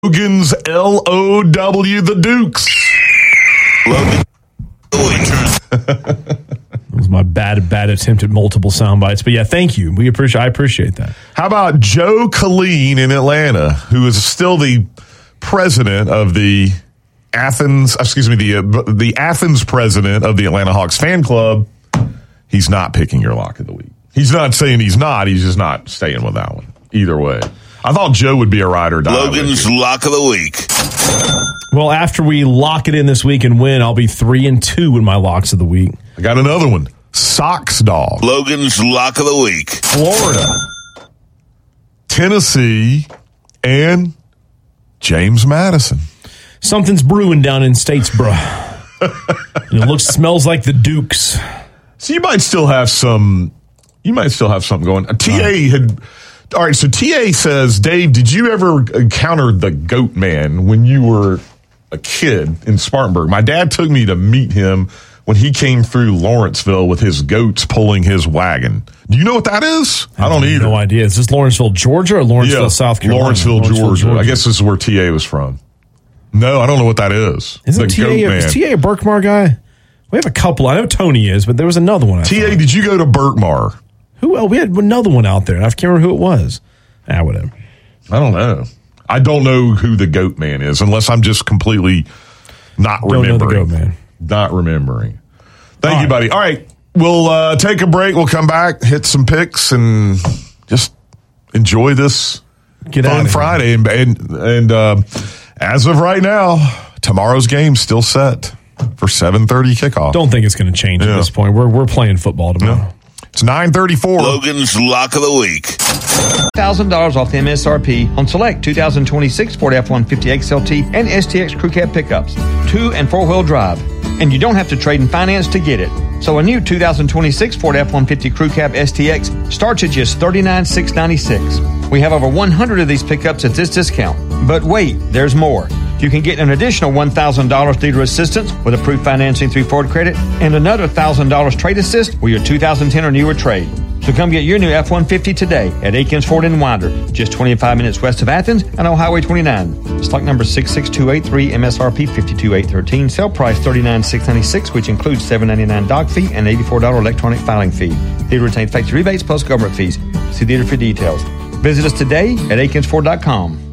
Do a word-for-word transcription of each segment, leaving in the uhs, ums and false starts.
Logan's L O W, the Dukes. Logan. It was my bad, bad attempt at multiple sound bites. But yeah, thank you. We appreciate. I appreciate that. How about Joe Colleen in Atlanta, who is still the president of the Athens, excuse me, the uh, the Athens president of the Atlanta Hawks fan club. He's not picking your lock of the week. He's not saying he's not. He's just not staying with that one. Either way. I thought Joe would be a ride or die. Logan's lock of the week. Well, after we lock it in this week and win, I'll be three and two in my locks of the week. I got another one. Sox dog. Logan's lock of the week. Florida, Tennessee, and James Madison. Something's brewing down in Statesboro. And it looks, smells like the Dukes. So you might still have some, you might still have something going. T A had, all right, so T A says, Dave, did you ever encounter the Goat Man when you were a kid in Spartanburg? My dad took me to meet him when he came through Lawrenceville with his goats pulling his wagon. Do you know what that is? I, I don't either. No idea. Is this Lawrenceville, Georgia, or Lawrenceville, yeah, South Carolina? Lawrenceville, Lawrenceville Georgia. Georgia. I guess this is where T A was from. No, I don't know what that is. Isn't T A, is T A a Berkmar guy? We have a couple. I know Tony is, but there was another one. I T A, thought. Did you go to Berkmar? Who else? We had another one out there. I can't remember who it was. Ah, whatever. I don't know. I don't know who the Goat Man is, unless I'm just completely not don't remembering. Know the Goat Man. Not remembering. Thank All you, right. buddy. All right. We'll uh, take a break. We'll come back, hit some picks, and just enjoy this Get fun Friday. And, and, and uh, as of right now, tomorrow's game's still set for seven thirty kickoff. Don't think it's going to change Yeah. at this point. We're we're playing football tomorrow. No. It's nine thirty-four. Logan's lock of the week. one thousand dollars off M S R P on select two thousand twenty-six Ford F one fifty X L T and S T X Crew Cab pickups, two and four-wheel drive. And you don't have to trade in finance to get it. So a new two thousand twenty-six Ford F one fifty Crew Cab S T X starts at just thirty-nine thousand six hundred ninety-six dollars. We have over one hundred of these pickups at this discount. But wait, there's more. You can get an additional one thousand dollars dealer assistance with approved financing through Ford Credit and another one thousand dollars trade assist with your two thousand ten or newer trade. So come get your new F one fifty today at Aikens Ford in Winder, just twenty-five minutes west of Athens and on Highway twenty-nine. Stock number six six two eight three, M S R P five two eight one three, sale price thirty-nine thousand six hundred ninety-six, which includes seven dollars and ninety-nine cents dock fee and eighty-four dollars electronic filing fee. Dealer retains factory rebates plus government fees. See dealer for details. Visit us today at Aikens Ford dot com.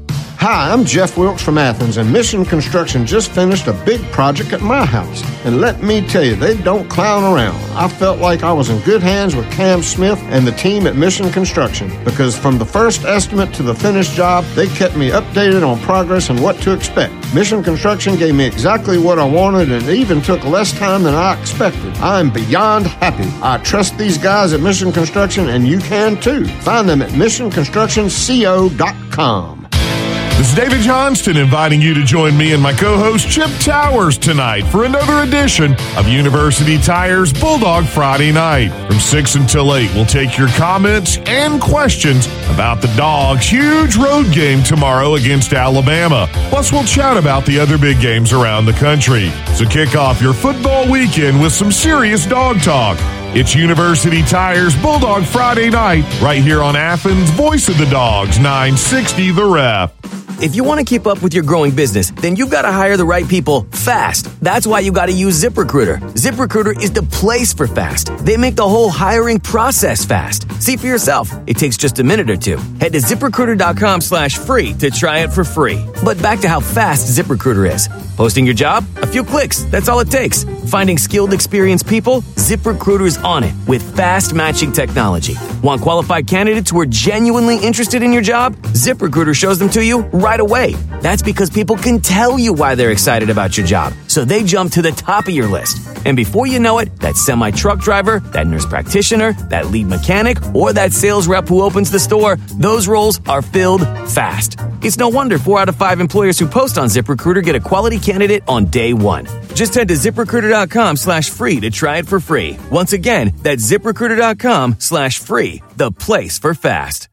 Hi, I'm Jeff Wilkes from Athens, and Mission Construction just finished a big project at my house. And let me tell you, they don't clown around. I felt like I was in good hands with Cam Smith and the team at Mission Construction, because from the first estimate to the finished job, they kept me updated on progress and what to expect. Mission Construction gave me exactly what I wanted, and it even took less time than I expected. I'm beyond happy. I trust these guys at Mission Construction, and you can too. Find them at mission construction co dot com. This is David Johnston inviting you to join me and my co-host Chip Towers tonight for another edition of University Tire's Bulldog Friday Night. From six until eight, we'll take your comments and questions about the Dogs' huge road game tomorrow against Alabama. Plus, we'll chat about the other big games around the country. So kick off your football weekend with some serious dog talk. It's University Tire's Bulldog Friday Night right here on Athens' Voice of the Dogs, nine sixty The Ref. If you want to keep up with your growing business, then you've got to hire the right people fast. That's why you got to use ZipRecruiter. ZipRecruiter is the place for fast. They make the whole hiring process fast. See for yourself. It takes just a minute or two. Head to ZipRecruiter.com slash free to try it for free. But back to how fast ZipRecruiter is. Posting your job? A few clicks. That's all it takes. Finding skilled, experienced people? ZipRecruiter is on it with fast matching technology. Want qualified candidates who are genuinely interested in your job? ZipRecruiter shows them to you right away. That's because people can tell you why they're excited about your job, so they jump to the top of your list. And before you know it, that semi-truck driver, that nurse practitioner, that lead mechanic, or that sales rep who opens the store, those roles are filled fast. It's no wonder four out of five employers who post on ZipRecruiter get a quality candidate on day one. Just head to ZipRecruiter.com slash free to try it for free. Once again, that's ZipRecruiter.com slash free, the place for fast.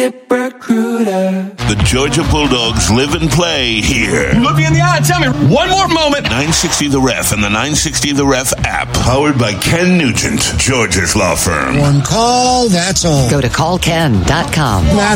ZipRecruiter. The Georgia Bulldogs live and play here. Look me in the eye and tell me one more moment. nine sixty The Ref and the nine sixty The Ref app. Powered by Ken Nugent, Georgia's law firm. One call, that's all. Go to call ken dot com.